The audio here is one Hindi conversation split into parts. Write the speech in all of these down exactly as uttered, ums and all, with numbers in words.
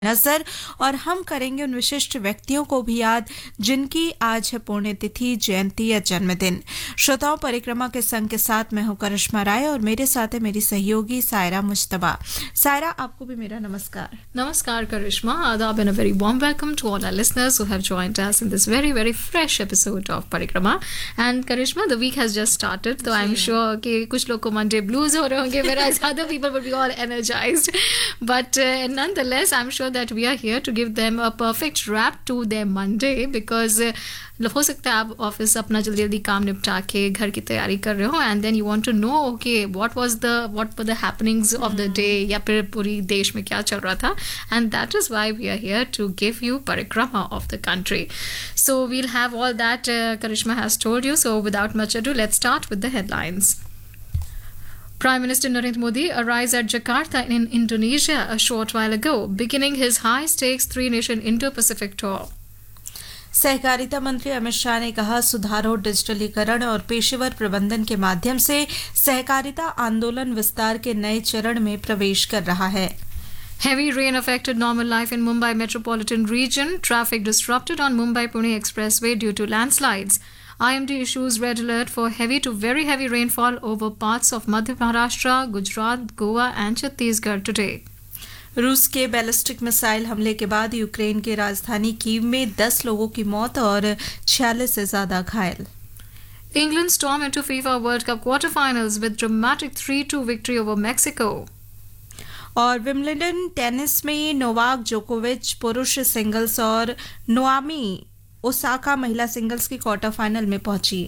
नजर और हम करेंगे उन विशिष्ट व्यक्तियों को भी याद जिनकी आज है पुण्यतिथि, जयंती या जन्मदिन। श्रोताओं, परिक्रमा के संग के साथ मैं हूं करिश्मा राय और मेरे साथ है मेरी सहयोगी सायरा मुश्तबा। सायरा, आपको भी मेरा नमस्कार। Namaskar Karishma, Adab and a very warm welcome to all our listeners who have joined us in this very very fresh episode of Parikrama. And Karishma, the week has just started, so I'm sure कि कुछ लोग को Monday blues हो रहे होंगे, whereas other people would be all energized. But uh, nonetheless, I'm sure that we are here to give them a perfect wrap to their Monday because uh, हो सकता है आप ऑफिस अपना जल्दी जल्दी काम निपटा के घर की तैयारी कर रहे हो and then you want to know okay what was the what were the happenings of the day या फिर पूरी देश में क्या चल रहा था and that is why we are here to give you परिक्रमा of the country. So we'll have all that Karishma has told you. So without much ado let's start with the headlines. Prime Minister Narendra Modi arrives at Jakarta in Indonesia a short while ago, beginning his high-stakes three-nation Indo-Pacific tour. सहकारिता मंत्री अमित शाह ने कहा, सुधारों, डिजिटलीकरण और पेशेवर प्रबंधन के माध्यम से सहकारिता आंदोलन विस्तार के नए चरण में प्रवेश कर रहा है. Heavy rain affected normal life in Mumbai metropolitan region. Traffic disrupted on Mumbai-Pune expressway due to landslides. I M D issues red alert for heavy to very heavy rainfall over parts of Madhya Maharashtra, Gujarat, Goa and Chhattisgarh today. रूस के बैलिस्टिक मिसाइल हमले के बाद यूक्रेन की राजधानी कीव में दस लोगों की मौत और छियालीस से ज्यादा घायल. England storm into FIFA World Cup quarterfinals with dramatic three two victory over Mexico. और विम्बलडन टेनिस में नोवाक जोकोविच पुरुष सिंगल्स और नोआमी ओसाका महिला सिंगल्स की क्वार्टर फाइनल में पहुंची.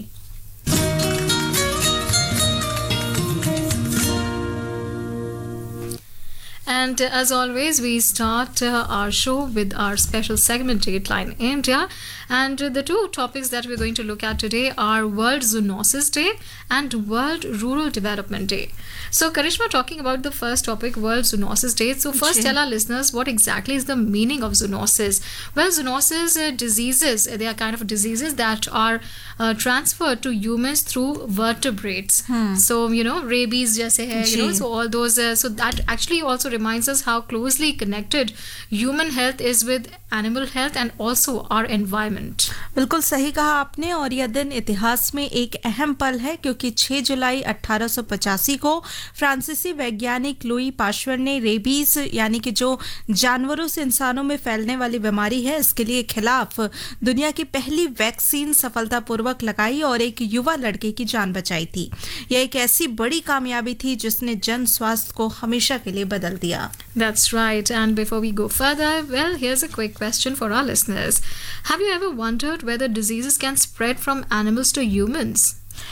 And uh, as always, we start uh, our show with our special segment, Dateline India. And uh, the two topics that we're going to look at today are World Zoonosis Day and World Rural Development Day. So, Karishma, talking about the first topic, World Zoonosis Day. So, first Okay. tell our listeners what exactly is the meaning of zoonosis. Well, zoonosis uh, diseases, they are kind of diseases that are uh, transferred to humans through vertebrates. So, you know, rabies jaise hai, you know, ji. so all those, uh, so that actually also reminds us how closely connected human health is with animal health and also our environment. बिल्कुल सही कहा आपने और यह दिन इतिहास में एक अहम पल है क्योंकि छह जुलाई अठारह सौ पचासी को फ्रांसीसी वैज्ञानिक लुई पाश्चर ने रेबीज यानी कि जो जानवरों से इंसानों में फैलने वाली बीमारी है इसके लिए खिलाफ दुनिया की पहली वैक्सीन सफलतापूर्वक लगाई और एक युवा लड़के की जान बचाई थी. यह एक ऐसी बड़ी कामयाबी थी जिसने जन स्वास्थ्य को हमेशा के लिए बदल दिया. That's right. And before we go further, well, here's a quick question for our listeners. Have you ever wondered whether diseases can spread from animals to humans?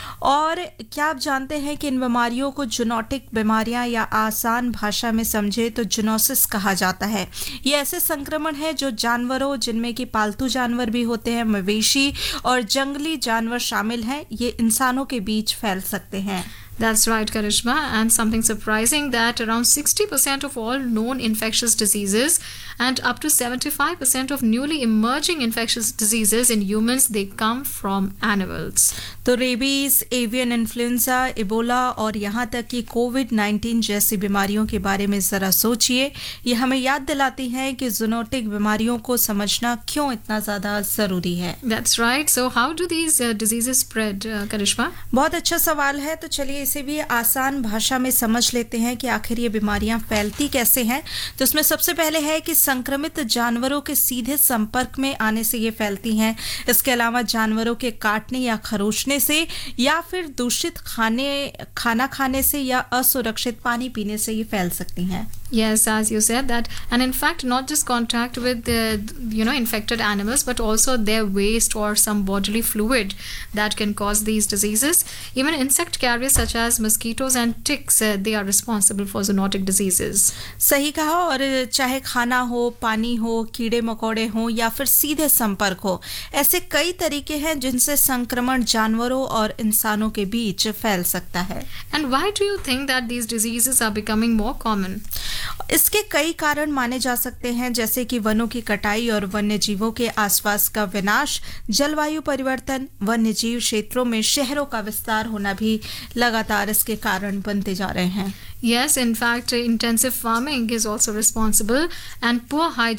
और क्या आप जानते हैं कि इन बीमारियों को जूनोटिक बीमारियां या आसान भाषा में समझे तो जूनोसिस कहा जाता है. ये ऐसे संक्रमण है जो जानवरों जिनमें कि पालतू जानवर भी होते हैं, मवेशी और जंगली जानवर शामिल हैं, ये इंसानों के बीच फैल सकते हैं. That's right, Karishma. And something surprising that around sixty percent of all known infectious diseases and up to seventy-five percent of newly emerging infectious diseases in humans, they come from animals. तो रेबीज, एवियन इन्फ्लुएंजा, इबोला और यहाँ तक कि कोविड नाइन्टीन जैसी बीमारियों के बारे में जरा सोचिए. ये हमें याद दिलाती है कि जूनोटिक बीमारियों को समझना क्यों इतना ज्यादा जरूरी है. That's right. So how do these uh, diseases spread, uh, Karishma? बहुत अच्छा सवाल है. तो चलिए इसे भी आसान भाषा में समझ लेते हैं कि आखिर ये बीमारियां फैलती कैसे हैं. तो इसमें सबसे पहले है कि संक्रमित जानवरों के सीधे संपर्क में आने से ये फैलती हैं. इसके अलावा जानवरों के काटने या खरोचने से या फिर दूषित खाने खाना खाने से या असुरक्षित पानी पीने से ये फैल सकती हैं. Yes, as you said that, and in fact, not just contact with the you know infected animals, but also their waste or some bodily fluid that can cause these diseases. Even insect carriers such as mosquitoes and ticks, uh, they are responsible for zoonotic diseases. सही कहा. और चाहे खाना हो, पानी हो, कीड़े मकोड़े हो या फिर सीधे संपर्क हो, ऐसे कई तरीके हैं जिनसे संक्रमण जानवरों और इंसानों के बीच फैल सकता है. And why do you think that these diseases are becoming more common? इसके कई कारण माने जा सकते हैं जैसे कि वनों की कटाई और वन्य जीवों के आसपास का विनाश, जलवायु परिवर्तन, वन्य जीव क्षेत्रों में शहरों का विस्तार होना भी लगातार इसके कारण बनते जा रहे हैं. Yes, in fact, intensive farming is also responsible, and poor hygiene